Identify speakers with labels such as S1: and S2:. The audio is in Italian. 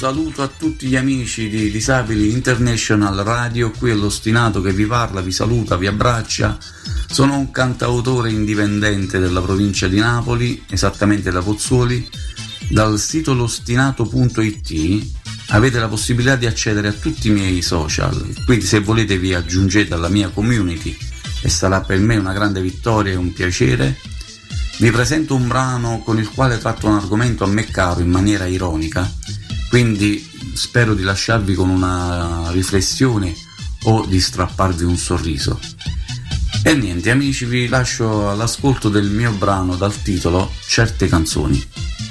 S1: saluto a tutti gli amici di Disabili International Radio. Qui è l'ostinato che vi parla, vi saluta, vi abbraccia. Sono un cantautore indipendente della provincia di Napoli, esattamente da Pozzuoli. Dal sito lostinato.it avete la possibilità di accedere a tutti i miei social, quindi se volete vi aggiungete alla mia community e sarà per me una grande vittoria e un piacere. Vi presento un brano con il quale tratto un argomento a me caro in maniera ironica, quindi spero di lasciarvi con una riflessione o di strapparvi un sorriso. E niente amici, vi lascio all'ascolto del mio brano dal titolo Certe canzoni.